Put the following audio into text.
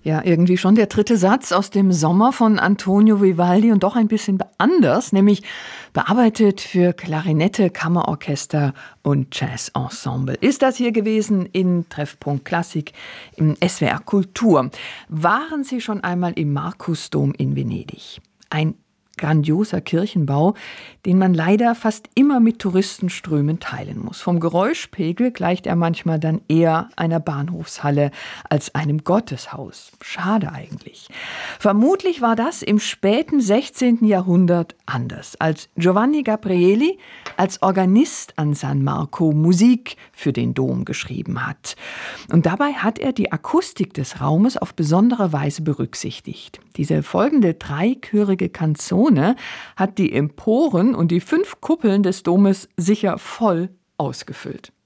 Ja, irgendwie schon der dritte Satz aus dem Sommer von Antonio Vivaldi und doch ein bisschen anders, nämlich bearbeitet für Klarinette, Kammerorchester und Jazzensemble. Ist das hier gewesen in Treffpunkt Klassik im SWR Kultur. Waren Sie schon einmal im Markusdom in Venedig? Ein grandioser Kirchenbau, den man leider fast immer mit Touristenströmen teilen muss. Vom Geräuschpegel gleicht er manchmal dann eher einer Bahnhofshalle als einem Gotteshaus. Schade eigentlich. Vermutlich war das im späten 16. Jahrhundert anders, als Giovanni Gabrieli als Organist an San Marco Musik für den Dom geschrieben hat. Und dabei hat er die Akustik des Raumes auf besondere Weise berücksichtigt. Diese folgende dreichörige Canzone hat die Emporen und die 5 Kuppeln des Domes sicher voll ausgefüllt.